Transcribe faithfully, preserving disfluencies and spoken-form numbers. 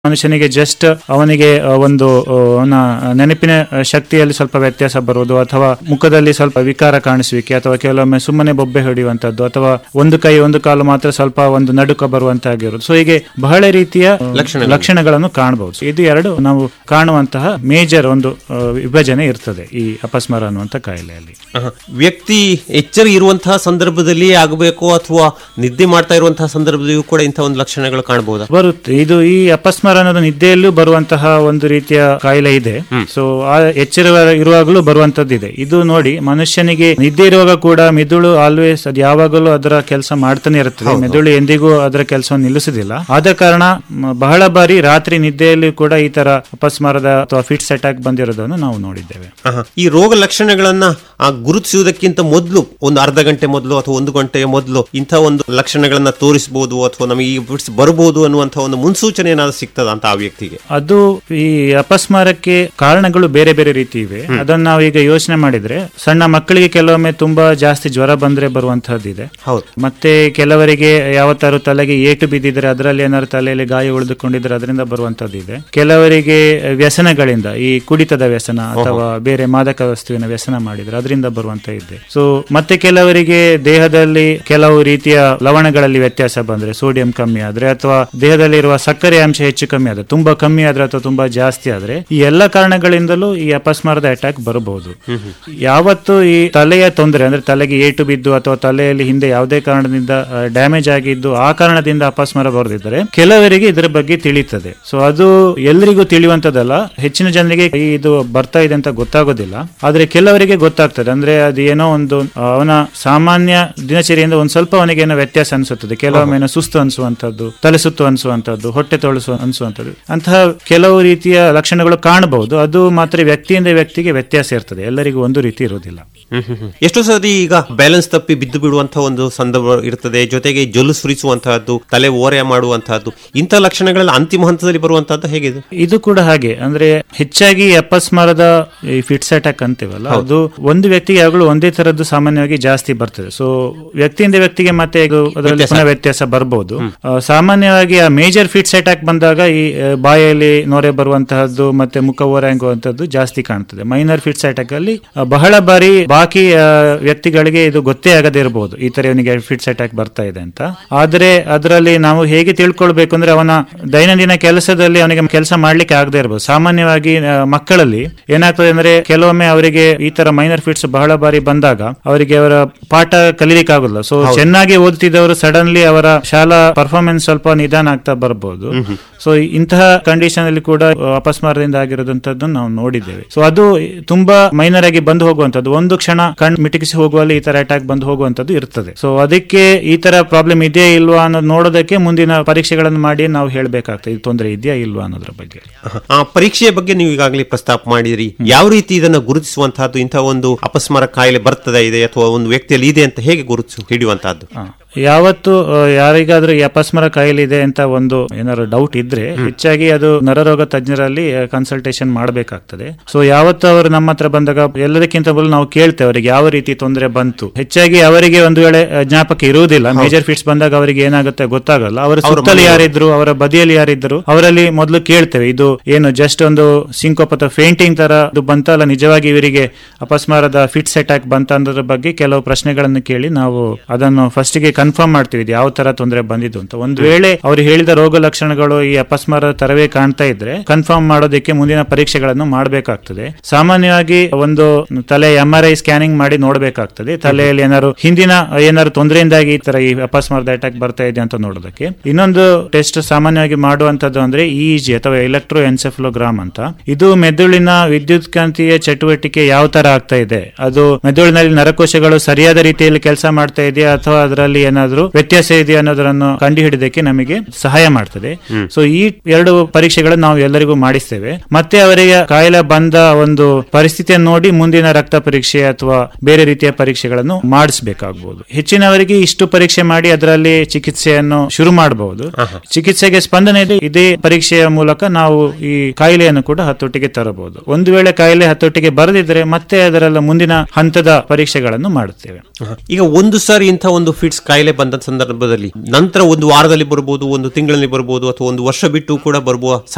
ಮನುಷ್ಯನಿಗೆ ಜಸ್ಟ್ ಅವನಿಗೆ ಒಂದು ಅವನ ನೆನಪಿನ ಶಕ್ತಿಯಲ್ಲಿ ಸ್ವಲ್ಪ ವ್ಯತ್ಯಾಸ ಬರುವುದು, ಅಥವಾ ಮುಖದಲ್ಲಿ ಸ್ವಲ್ಪ ವಿಕಾರ ಕಾಣಿಸುವಿಕೆ, ಅಥವಾ ಕೆಲವೊಮ್ಮೆ ಸುಮ್ಮನೆ ಬೊಬ್ಬೆ ಹೊಡೆಯುವಂತದ್ದು, ಅಥವಾ ಒಂದು ಕೈ ಒಂದು ಕಾಲು ಮಾತ್ರ ಸ್ವಲ್ಪ ಒಂದು ನಡುಕ ಬರುವಂತಾಗಿರುವುದು. ಸೊ ಹೀಗೆ ಬಹಳ ರೀತಿಯ ಲಕ್ಷಣಗಳನ್ನು ಕಾಣಬಹುದು. ಇದು ಎರಡು ನಾವು ಕಾಣುವಂತಹ ಮೇಜರ್ ಒಂದು ವಿಭಜನೆ ಇರ್ತದೆ ಈ ಅಪಸ್ಮಾರ ಅನ್ನುವಂತ ಕಾಯಿಲೆಯಲ್ಲಿ. ವ್ಯಕ್ತಿ ಎಚ್ಚರ ಇರುವಂತಹ ಸಂದರ್ಭದಲ್ಲಿ ಆಗಬೇಕು ಅಥವಾ ನಿದ್ದೆ ಮಾಡ್ತಾ ಇರುವಂತಹ ಸಂದರ್ಭದಲ್ಲಿಯೂ ಕೂಡ ಇಂತಹ ಒಂದು ಲಕ್ಷಣಗಳು ಕಾಣಬಹುದು ಬರುತ್ತೆ. ಇದು ಈ ಅಪಸ್ಮಾರ ಅನ್ನೋದು ನಿದ್ದೆಯಲ್ಲೂ ಬರುವಂತಹ ಒಂದು ರೀತಿಯ ಕಾಯಿಲೆ ಇದೆ. ಸೊ ಆ ಎಚ್ಚರ ಇರುವಾಗಲೂ ಬರುವಂತದ್ದು ಇದೆ. ಇದು ನೋಡಿ, ಮನುಷ್ಯನಿಗೆ ನಿದ್ದೆ ಇರುವಾಗ ಕೂಡ ಮೆದುಳು ಆಲ್ವೇಸ್ ಅದು ಯಾವಾಗಲೂ ಅದರ ಕೆಲಸ ಮಾಡ್ತಾನೆ ಇರುತ್ತದೆ. ಮೆದುಳು ಎಂದಿಗೂ ಅದರ ಕೆಲಸವನ್ನು ನಿಲ್ಲಿಸುದಿಲ್ಲ. ಆದ ಕಾರಣ ಬಹಳ ಬಾರಿ ರಾತ್ರಿ ನಿದ್ದೆಯಲ್ಲಿ ಕೂಡ ಈ ತರ ಅಪಸ್ಮಾರದ ಅಥವಾ ಫಿಟ್ಸ್ ಅಟ್ಯಾಕ್ ಬಂದಿರೋದನ್ನು ನಾವು ನೋಡಿದ್ದೇವೆ. ಈ ರೋಗ ಲಕ್ಷಣಗಳನ್ನ ಗುರುತಿಸುವುದಕ್ಕಿಂತ ಮೊದಲು ಒಂದು ಅರ್ಧ ಗಂಟೆ ಮೊದಲು ಅಥವಾ ಒಂದು ಗಂಟೆಯ ಮೊದಲು ಇಂತಹ ಒಂದು ಲಕ್ಷಣಗಳನ್ನ ತೋರಿಸಬಹುದು ಅಥವಾ ನಮಗೆ ಈ ಫಿಟ್ಸ್ ಬರಬಹುದು ಅನ್ನುವಂತಹ ಒಂದು ಮುನ್ಸೂಚನೆ ಏನಾದ್ರು ಸಿಗ್ತದ ಅಂತ ಆ ವ್ಯಕ್ತಿಗೆ? ಅದು ಈ ಅಪಸ್ಮಾರಕ್ಕೆ ಕಾರಣಗಳು ಬೇರೆ ಬೇರೆ ರೀತಿ ಇವೆ. ಅದನ್ನ ನಾವು ಈಗ ಯೋಚನೆ ಮಾಡಿದ್ರೆ, ಸಣ್ಣ ಮಕ್ಕಳಿಗೆ ಕೆಲವೊಮ್ಮೆ ತುಂಬಾ ಜಾಸ್ತಿ ಜ್ವರ ಬಂದ್ರೆ ಬರುವಂತಹದ್ದಿದೆ. ಹೌದು. ಮತ್ತೆ ಕೆಲವರಿಗೆ ಯಾವತ್ತಾರು ತಲೆಗೆ ಏಟು ಬಿದ್ದಿದ್ರೆ, ಅದರಲ್ಲಿ ಏನಾದ್ರು ತಲೆಯಲ್ಲಿ ಗಾಯ ಉಳಿದುಕೊಂಡಿದ್ರೆ ಅದರಿಂದ ಬರುವಂತಹದ್ದಿದೆ. ಕೆಲವರಿಗೆ ವ್ಯಸನಗಳಿಂದ, ಈ ಕುಡಿತದ ವ್ಯಸನ ಅಥವಾ ಬೇರೆ ಮಾದಕ ವಸ್ತುವಿನ ವ್ಯಸನ ಮಾಡಿದ್ರೆ ಅದರಿಂದ ಬರುವಂತ ಇದೆ. ಸೊ ಮತ್ತೆ ಕೆಲವರಿಗೆ ದೇಹದಲ್ಲಿ ಕೆಲವು ರೀತಿಯ ಲವಣಗಳಲ್ಲಿ ವ್ಯತ್ಯಾಸ ಬಂದ್ರೆ, ಸೋಡಿಯಂ ಕಮ್ಮಿ ಆದ್ರೆ ಅಥವಾ ದೇಹದಲ್ಲಿ ಇರುವ ಸಕ್ಕರೆ ಅಂಶ ಹೆಚ್ಚು ಕಮ್ಮಿ ಆದ್ರೆ, ತುಂಬಾ ಕಮ್ಮಿ ಆದ್ರೆ ಅಥವಾ ತುಂಬಾ ಜಾಸ್ತಿ ಆದ್ರೆ, ಈ ಎಲ್ಲ ಕಾರಣಗಳಿಂದಲೂ ಈ ಅಪಸ್ಮಾರದ ಅಟ್ಯಾಕ್ ಬರಬಹುದು. ಯಾವತ್ತು ಈ ತಲೆಯ ತೊಂದರೆ ಅಂದ್ರೆ ತಲೆಗೆ ಏಟು ಬಿದ್ದು ಅಥವಾ ತಲೆಯಲ್ಲಿ ಹಿಂದೆ ಯಾವುದೇ ಕಾರಣದಿಂದ ಡ್ಯಾಮೇಜ್ ಆಗಿದ್ದು ಆ ಕಾರಣದಿಂದ ಅಪಸ್ಮಾರ ಬರೆದಿದ್ದರೆ ಕೆಲವರಿಗೆ ಇದರ ಬಗ್ಗೆ ತಿಳಿಯುತ್ತದೆ. ಸೊ ಅದು ಎಲ್ಲರಿಗೂ ತಿಳಿಯುವಂತದಲ್ಲ. ಹೆಚ್ಚಿನ ಜನರಿಗೆ ಇದು ಬರ್ತಾ ಇದೆ ಅಂತ ಗೊತ್ತಾಗೋದಿಲ್ಲ. ಆದ್ರೆ ಕೆಲವರಿಗೆ ಗೊತ್ತಾಗ್ತದೆ. ಅಂದ್ರೆ ಅದು ಏನೋ ಒಂದು ಅವನ ಸಾಮಾನ್ಯ ದಿನಚರಿಯಿಂದ ಒಂದ್ ಸ್ವಲ್ಪ ಅವನಿಗೆ ಏನೋ ವ್ಯತ್ಯಾಸ ಅನಿಸುತ್ತದೆ. ಕೆಲವೊಮ್ಮೆ ಏನೋ ಸುಸ್ತು ಅನಿಸುವಂತದ್ದು, ತಲೆ ಸುತ್ತು ಅನಿಸುವಂತದ್ದು, ಹೊಟ್ಟೆ ತೊಳಸು ಅನಿಸುವಂತದ್ದು, ಅಂತಹ ಕೆಲವು ರೀತಿಯ ಲಕ್ಷಣಗಳು ಕಾಣಬಹುದು. ಅದು ಮಾತ್ರ ವ್ಯಕ್ತಿಯಿಂದ ವ್ಯಕ್ತಿಗೆ ವ್ಯತ್ಯಾಸ ಇರ್ತದೆ, ಎಲ್ಲರಿಗೂ ಒಂದು ರೀತಿ ಇರುವುದಿಲ್ಲ. ಎಷ್ಟೋ ಸರಿ ಈಗ ಬ್ಯಾಲೆನ್ಸ್ ತಪ್ಪಿ ಬಿದ್ದು ಬಿಡುವಂತಹ ಒಂದು ಸಂದರ್ಭ ಇರ್ತದೆ, ಜೊತೆಗೆ ಜೊಲ್ಲು ಸುರಿಸುವಂತಹದ್ದು, ತಲೆ ಓರೆ ಮಾಡುವಂತಹದ್ದು, ಇಂತಹ ಲಕ್ಷಣಗಳೆಲ್ಲ ಅಂತಿಮ ಹಂತದಲ್ಲಿ ಬರುವಂತಹದ್ದು ಹೇಗೆ? ಇದು ಕೂಡ ಹಾಗೆ. ಅಂದ್ರೆ ಹೆಚ್ಚಾಗಿ ಅಪಸ್ಮಾರದ ಈ ಫಿಟ್ಸ್ ಅಟ್ಯಾಕ್ ಅಂತೀವಲ್ಲ, ಅದು ಒಂದು ವ್ಯಕ್ತಿಗೆ ಯಾವಾಗಲೂ ಒಂದೇ ತರದ್ದು ಸಾಮಾನ್ಯವಾಗಿ ಜಾಸ್ತಿ ಬರ್ತದೆ. ಸೊ ವ್ಯಕ್ತಿಯಿಂದ ವ್ಯಕ್ತಿಗೆ ಮತ್ತೆ ಅದರಲ್ಲಿ ಪುನಃ ವ್ಯತ್ಯಾಸ ಬರಬಹುದು. ಸಾಮಾನ್ಯವಾಗಿ ಆ ಮೇಜರ್ ಫಿಟ್ಸ್ ಅಟ್ಯಾಕ್ ಬಂದಾಗ ಈ ಬಾಯಲ್ಲಿ ನೊರೆ ಬರುವಂತಹದ್ದು ಮತ್ತೆ ಮುಖ ಓರಂಗುವಂತದ್ದು ಜಾಸ್ತಿ ಕಾಣ್ತದೆ. ಮೈನರ್ ಫಿಟ್ಸ್ ಅಟ್ಯಾಕ್ ಅಲ್ಲಿ ಬಹಳ ಬಾರಿ ಬಾಕಿ ವ್ಯಕ್ತಿಗಳಿಗೆ ಇದು ಗೊತ್ತೇ ಆಗದೆ ಇರಬಹುದು, ಈ ತರ ಇವನಿಗೆ ಫಿಟ್ಸ್ ಅಟ್ಯಾಕ್ ಬರ್ತಾ ಇದೆ ಅಂತ. ಆದ್ರೆ ಅದರಲ್ಲಿ ನಾವು ಹೇಗೆ ತಿಳ್ಕೊಳ್ಬೇಕು ಅಂದ್ರೆ, ಅವನ ದೈನಂದಿನ ಕೆಲಸದಲ್ಲಿ ಅವನಿಗೆ ಕೆಲಸ ಮಾಡ್ಲಿಕ್ಕೆ ಆಗದೆ ಇರಬಹುದು. ಸಾಮಾನ್ಯವಾಗಿ ಮಕ್ಕಳಲ್ಲಿ ಏನಾಗ್ತದೆ ಅಂದ್ರೆ, ಕೆಲವೊಮ್ಮೆ ಅವರಿಗೆ ಈ ತರ ಮೈನರ್ ಫಿಟ್ಸ್ ಬಹಳ ಬಾರಿ ಬಂದಾಗ ಅವರಿಗೆ ಅವರ ಪಾಠ ಕಲೀಲಿಕ್ಕೆ ಆಗುದಿಲ್ಲ. ಸೊ ಚೆನ್ನಾಗಿ ಓದುತ್ತಿದ್ದವರು ಸಡನ್ಲಿ ಅವರ ಶಾಲಾ ಪರ್ಫಾರ್ಮೆನ್ಸ್ ಸ್ವಲ್ಪ ನಿಧಾನ ಆಗ್ತಾ ಬರಬಹುದು. ಸೊ ಇಂತಹ ಕಂಡೀಷನ್ ಅಲ್ಲಿ ಕೂಡ ಅಪಸ್ಮಾರದಿಂದ ಆಗಿರೋದಂತದ್ದು ನಾವು ನೋಡಿದ್ದೇವೆ. ಸೊ ಅದು ತುಂಬಾ ಮೈನರ್ ಆಗಿ ಬಂದು ಹೋಗುವಂತದ್ದು, ಒಂದು ಕ್ಷಣ ಕಣ್ ಮಿಟಕಿಸಿ ಹೋಗುವಲ್ಲಿ ಈ ತರ ಅಟ್ಯಾಕ್ ಬಂದು ಹೋಗುವಂತದ್ದು ಇರ್ತದೆ. ಸೊ ಅದಕ್ಕೆ ಈ ತರ ಪ್ರಾಬ್ಲಮ್ ಇದೆಯಾ ಇಲ್ವಾ ಅನ್ನೋದು ನೋಡೋದಕ್ಕೆ ಮುಂದಿನ ಪರೀಕ್ಷೆಗಳನ್ನು ಮಾಡಿ ನಾವು ಹೇಳ್ಬೇಕಾಗ್ತದೆ, ಇದು ತೊಂದರೆ ಇದೆಯಾ ಇಲ್ವಾ ಅನ್ನೋದ್ರ ಬಗ್ಗೆ. ಆ ಪರೀಕ್ಷೆಯ ಬಗ್ಗೆ ನೀವು ಈಗಾಗಲೇ ಪ್ರಸ್ತಾಪ ಮಾಡಿದ್ರಿ. ಯಾವ ರೀತಿ ಇದನ್ನ ಗುರುತಿಸುವಂತಹದ್ದು, ಇಂತಹ ಒಂದು ಅಪಸ್ಮಾರ ಕಾಯಿಲೆ ಬರ್ತದೆ ಇದೆ ಅಥವಾ ಒಂದು ವ್ಯಕ್ತಿಯಲ್ಲಿ ಇದೆ ಅಂತ ಹೇಗೆ ಗುರುತಿಸಿ ಹಿಡಿಯುವಂತಹದ್ದು? ಯಾವತ್ತು ಯಾರಿಗಾದ್ರೂ ಈ ಅಪಸ್ಮಾರ ಕಾಯಿಲೆ ಇದೆ ಅಂತ ಒಂದು ಏನಾದ್ರು ಡೌಟ್ ಇದ್ರೆ, ಹೆಚ್ಚಾಗಿ ಅದು ನರರೋಗ ತಜ್ಞರಲ್ಲಿ ಕನ್ಸಲ್ಟೇಷನ್ ಮಾಡಬೇಕಾಗ್ತದೆ. ಸೊ ಯಾವತ್ತು ಅವರು ನಮ್ಮ ಹತ್ರ ಬಂದಾಗ ಎಲ್ಲದಕ್ಕಿಂತ ಮೊದಲು ನಾವು ಕೇಳ್ತೇವೆ ಅವರಿಗೆ ಯಾವ ರೀತಿ ತೊಂದರೆ ಬಂತು. ಹೆಚ್ಚಾಗಿ ಅವರಿಗೆ ಒಂದು ವೇಳೆ ಜ್ಞಾಪಕ ಇರುವುದಿಲ್ಲ, ಮೇಜರ್ ಫಿಟ್ಸ್ ಬಂದಾಗ ಅವರಿಗೆ ಏನಾಗುತ್ತೆ ಗೊತ್ತಾಗಲ್ಲ. ಅವರ ಸುತ್ತಲೂ ಯಾರಿದ್ರು, ಅವರ ಬದಿಯಲ್ಲಿ ಯಾರಿದ್ರು, ಅವರಲ್ಲಿ ಮೊದಲು ಕೇಳ್ತೇವೆ, ಇದು ಏನು ಜಸ್ಟ್ ಒಂದು ಸಿಂಕೋಪ್ ಅಥವಾ ಫೇಂಟಿಂಗ್ ತರ ಇದು ಬಂತಲ್ಲ, ನಿಜವಾಗಿ ಇವರಿಗೆ ಅಪಸ್ಮಾರದ ಫಿಟ್ಸ್ ಅಟ್ಯಾಕ್ ಬಂತ ಅನ್ನೋದ್ರ ಬಗ್ಗೆ ಕೆಲವು ಪ್ರಶ್ನೆಗಳನ್ನು ಕೇಳಿ ನಾವು ಅದನ್ನು ಫಸ್ಟ್ ಗೆ ಕನ್ಫರ್ಮ್ ಮಾಡ್ತೀವಿ, ಯಾವ ತರ ತೊಂದರೆ ಬಂದಿದ್ದು ಅಂತ. ಒಂದು ವೇಳೆ ಅವರು ಹೇಳಿದ ರೋಗ ಲಕ್ಷಣಗಳು ಈ ಅಪಸ್ಮಾರ ತರವೇ ಕಾಣ್ತಾ ಇದ್ರೆ ಕನ್ಫರ್ಮ್ ಮಾಡೋದಕ್ಕೆ ಮುಂದಿನ ಪರೀಕ್ಷೆಗಳನ್ನು ಮಾಡಬೇಕಾಗ್ತದೆ. ಸಾಮಾನ್ಯವಾಗಿ ಒಂದು ತಲೆ ಎಂ ಆರ್ ಐ ಸ್ಕ್ಯಾನಿಂಗ್ ಮಾಡಿ ನೋಡಬೇಕಾಗ್ತದೆ, ತಲೆಯಲ್ಲಿ ಏನಾದ್ರು ಹಿಂದಿನ ಏನಾದ್ರು ತೊಂದರೆಯಿಂದಾಗಿ ಈ ತರ ಈ ಅಪಸ್ಮಾರದ ಅಟ್ಯಾಕ್ ಬರ್ತಾ ಇದೆ ಅಂತ ನೋಡೋದಕ್ಕೆ. ಇನ್ನೊಂದು ಟೆಸ್ಟ್ ಸಾಮಾನ್ಯವಾಗಿ ಮಾಡುವಂತದ್ದು ಅಂದ್ರೆ ಇ ಇ ಜಿ ಅಥವಾ ಎಲೆಕ್ಟ್ರೋ ಎನ್ಸೆಫಲೋಗ್ರಾಮ್ ಅಂತ. ಇದು ಮೆದುಳಿನ ವಿದ್ಯುತ್ಕಾಂತೀಯ ಚಟುವಟಿಕೆ ಯಾವ ತರ ಆಗ್ತಾ ಇದೆ, ಅದು ಮೆದುಳಿನಲ್ಲಿ ನರಕೋಶಗಳು ಸರಿಯಾದ ರೀತಿಯಲ್ಲಿ ಕೆಲಸ ಮಾಡ್ತಾ ಇದೆಯಾ ಅಥವಾ ಅದರಲ್ಲಿ ಏನಾದ್ರೂ ವ್ಯತ್ಯಾಸ ಇದೆಯಾ ಅನ್ನೋದನ್ನು ಕಂಡುಹಿಡಿದಕ್ಕೆ ನಮಗೆ ಸಹಾಯ ಮಾಡ್ತದೆ. ಸೊ ಈ ಎರಡು ಪರೀಕ್ಷೆಗಳನ್ನು ನಾವು ಎಲ್ಲರಿಗೂ ಮಾಡಿಸ್ತೇವೆ. ಮತ್ತೆ ಅವರಿಗೆ ಕಾಯಿಲೆ ಬಂದ ಒಂದು ಪರಿಸ್ಥಿತಿಯನ್ನು ನೋಡಿ ಮುಂದಿನ ರಕ್ತ ಪರೀಕ್ಷೆ ಅಥವಾ ಬೇರೆ ರೀತಿಯ ಪರೀಕ್ಷೆಗಳನ್ನು ಮಾಡಿಸಬೇಕಾಗಬಹುದು. ಹೆಚ್ಚಿನವರಿಗೆ ಇಷ್ಟು ಪರೀಕ್ಷೆ ಮಾಡಿ ಅದರಲ್ಲಿ ಚಿಕಿತ್ಸೆಯನ್ನು ಶುರು ಮಾಡಬಹುದು. ಚಿಕಿತ್ಸೆಗೆ ಸ್ಪಂದನೆ ಇದೆ. ಇದೇ ಪರೀಕ್ಷೆಯ ಮೂಲಕ ನಾವು ಈ ಕಾಯಿಲೆಯನ್ನು ಕೂಡ ಹತೋಟಿಗೆ ತರಬಹುದು. ಒಂದು ವೇಳೆ ಕಾಯಿಲೆ ಹತೋಟಿಗೆ ಬರದಿದ್ರೆ ಮತ್ತೆ ಅದರ ಮುಂದಿನ ಹಂತದ ಪರೀಕ್ಷೆಗಳನ್ನು ಮಾಡುತ್ತೇವೆ. ಈಗ ಒಂದು ಸಾರಿ ಇಂಥ ಒಂದು ಫಿಟ್ಸ್ ಕಾಯಿಲೆ ಬಂದ ಸಂದರ್ಭದಲ್ಲಿ ನಂತರ ಒಂದು ವಾರದಲ್ಲಿ ಬರಬಹುದು, ಒಂದು ತಿಂಗಳಲ್ಲಿ ಬರಬಹುದು ಅಥವಾ ಒಂದು ವರ್ಷ ಬಿಟ್ಟು ಕೂಡ ಬರುವ